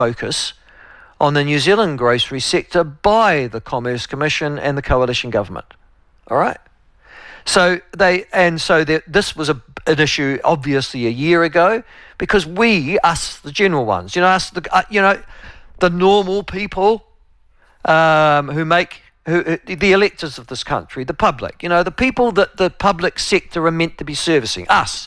focus on the New Zealand grocery sector by the Commerce Commission and the coalition government. All right? This was an issue obviously a year ago, because us, the general ones, the normal people the electors of this country, the public, the people that the public sector are meant to be servicing, us,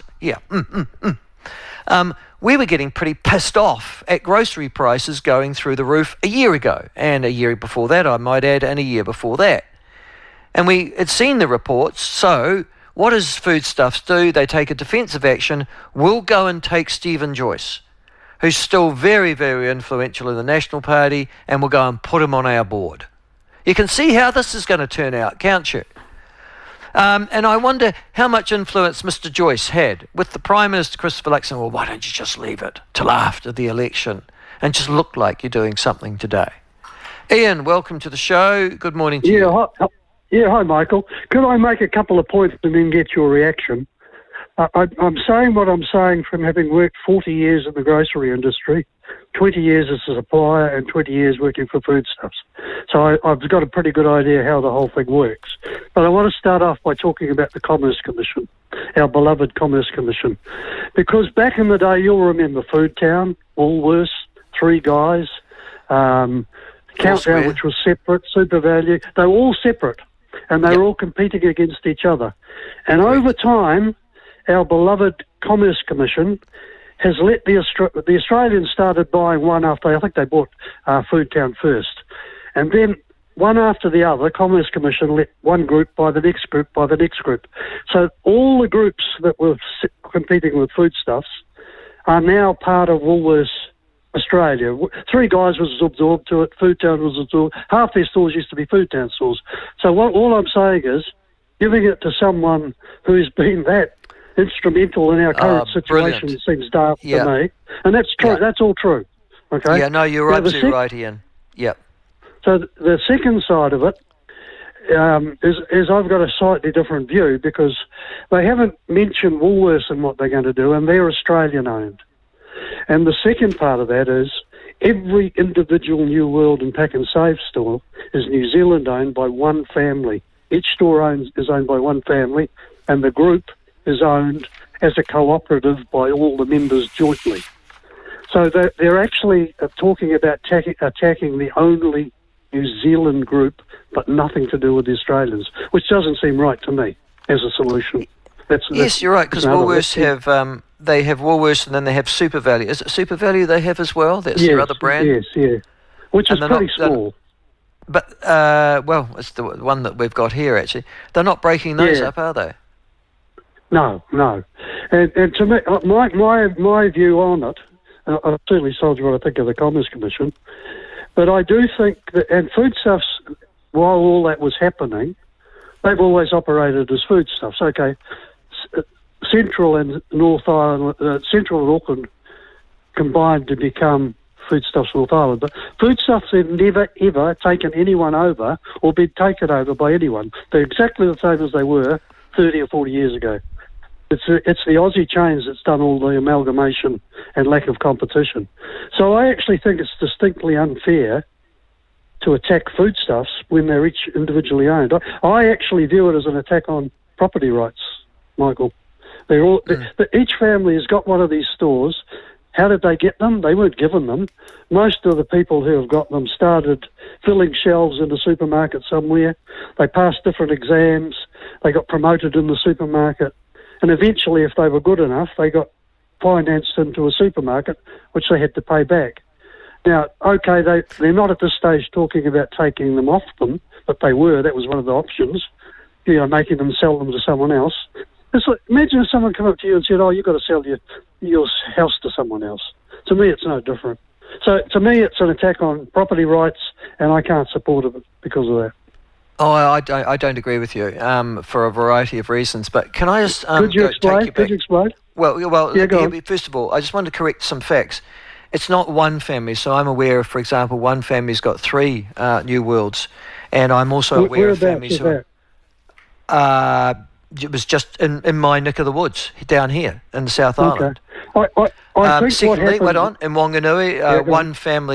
we were getting pretty pissed off at grocery prices going through the roof a year ago, and a year before that, I might add, and a year before that. And we had seen the reports. So what does Foodstuffs do? They take a defensive action. We'll go and take Stephen Joyce, who's still very, very influential in the National Party, and we'll go and put him on our board. You can see how this is going to turn out, can't you? And I wonder how much influence Mr. Joyce had with the Prime Minister, Christopher Luxon. Well, why don't you just leave it till after the election and just look like you're doing something today? Ian, welcome to the show. Good morning to you. Hi, Michael. Could I make a couple of points and then get your reaction? I'm saying what I'm saying from having worked 40 years in the grocery industry, 20 years as a supplier and 20 years working for Foodstuffs. So I've got a pretty good idea how the whole thing works. But I want to start off by talking about the Commerce Commission, our beloved Commerce Commission. Because back in the day, you'll remember Foodtown, Woolworths, Three Guys, Countdown, which was separate, SuperValu. They were all separate, and they were all competing against each other. And over time, our beloved Commerce Commission has let the Australians started buying one after, I think they bought Foodtown first. And then one after the other, Commerce Commission let one group buy the next group by the next group. So all the groups that were competing with Foodstuffs are now part of Woolworths Australia. Three Guys was absorbed to it, Foodtown was absorbed. Half their stores used to be Foodtown stores. So all I'm saying is, giving it to someone who's been that instrumental in our current situation seems daft to me. And that's true. That's all true. Okay? Yeah, no, you're absolutely right, Ian. Yep. So the second side of it is I've got a slightly different view, because they haven't mentioned Woolworths and what they're going to do, and they're Australian-owned. And the second part of that is every individual New World and Pack and Save store is New Zealand-owned by one family. Each store is owned by one family, and the group is owned as a cooperative by all the members jointly. So they're actually talking about attacking the only New Zealand group, but nothing to do with the Australians, which doesn't seem right to me as a solution. Yes, you're right, because Woolworths have they have Woolworths, and then they have SuperValu. Is it SuperValu they have as well? That's their other brand? Yes, which is pretty small. But, it's the one that we've got here, actually. They're not breaking those up, are they? No. And to me, my view on it, I've certainly told you what I think of the Commerce Commission, but I do think that, and Foodstuffs, while all that was happening, they've always operated as Foodstuffs. Okay, Central and North Island, Central and Auckland combined to become Foodstuffs North Island, but Foodstuffs have never ever taken anyone over or been taken over by anyone. They're exactly the same as they were 30 or 40 years ago. It's the Aussie chains that's done all the amalgamation and lack of competition. So I actually think it's distinctly unfair to attack Foodstuffs when they're each individually owned. I actually view it as an attack on property rights, Michael. Each family has got one of these stores. How did they get them? They weren't given them. Most of the people who have got them started filling shelves in the supermarket somewhere. They passed different exams. They got promoted in the supermarket. And eventually, if they were good enough, they got financed into a supermarket, which they had to pay back. Now, okay, they're not at this stage talking about taking them off them, but they were. That was one of the options, making them sell them to someone else. It's like, imagine if someone came up to you and said, you've got to sell your house to someone else. To me, it's no different. So to me, it's an attack on property rights, and I can't support it because of that. Oh, I don't agree with you for a variety of reasons. But can I just Could you explain? Well, yeah, first of all, I just wanted to correct some facts. It's not one family. So I'm aware of, for example, one family's got 3 New Worlds, and I'm also aware of families who it was just in my neck of the woods down here in the South Island. I think what Secondly, happened, in Wanganui, one family